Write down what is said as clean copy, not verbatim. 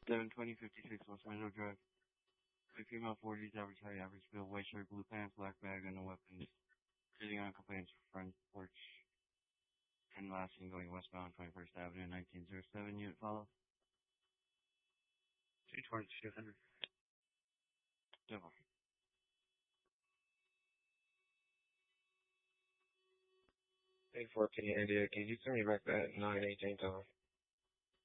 72056 West Meadow Drive. A female 40s, average height, average build, white shirt, blue pants, black bag, and no weapons. Sitting on complaints front porch. And last thing going westbound 21st Avenue, 1907, unit follow. 22200. Double. 84 India, can you send me back that 918 time?